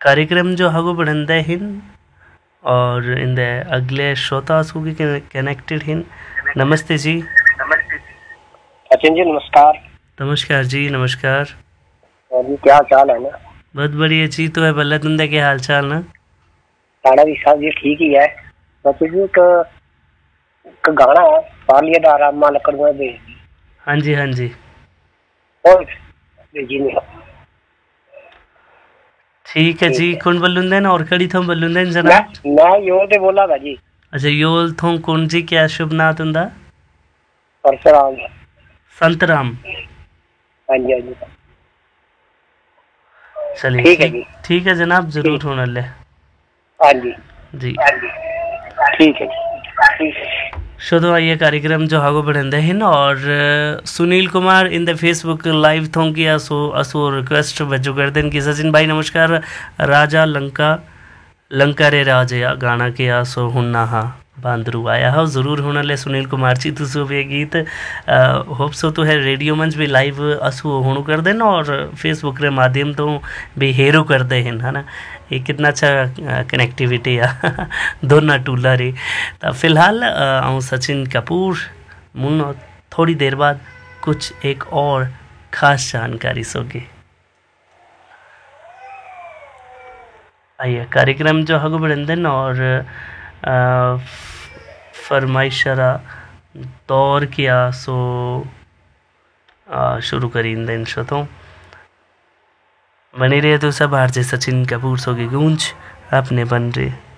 कार्यक्रम जो हगो बढ़ंदा हिन और इन अगले श्रोता भी कनेक्टेड हिन। नमस्ते जी। सचिन जी नमस्कार। नमस्कार जी, नमस्कार। और जी क्या हाल चाल है ना? बहुत बढ़िया जी। तो है बल्ला तुंदा क्या हाल चाल ना? साड़ा भी सब जी ठीक ही है। सचिन जी एक गाना है पालिया डारा अम्मा लकड़ में दे। हाँ जी हाँ जी। और जी नहीं ठीक है जी। कौन बल्लुंदन और कड़ी थम बल्लुंदन मैं जनाब? मैं यो ते बोला था जी। अच्छा योल थों कौन जी क्या शुभ नाम तुंदा? परशुराम। संतराम। हाँ जी हाँ जी। चलिए ठीक है ठीक जी। ठीक है जनाब, जरूर ठीक होने ले हाँ जी जी। हाँ जी ठीक है जी ठीक है। शुद्ध आइए कार्यक्रम जो हागो बढ़ंदे हिन और Sunil Kumar in the Facebook live थों की असो असो रिक्वेस्ट बजो कर देन कि सचिन भाई नमस्कार, राजा लंका लंका रे राजा गाना के आसो हुन्ना हा बांदरू आया हो जरूर होना ले सुनील कुमार जी तुसो भी गीत होप सो तो है रेडियो मंच भी लाइव असु होणु कर देना और फेसबुक रे माध्यम तो भी हेरो कर दे है ना। ये कितना अच्छा कनेक्टिविटी है दोनों टूला रे। तो फिलहाल आऊँ सचिन कपूर मुन्नो थोड़ी देर बाद कुछ एक और खास जानकारी सोगे। आइए कार्यक्रम जो हगो बढ़ंदन और फरमाइशरा दौर किया सो शुरू करी दिन शो तो बने रहे तो सब आरजे सचिन कपूर सो की गूंज अपने बन रहे।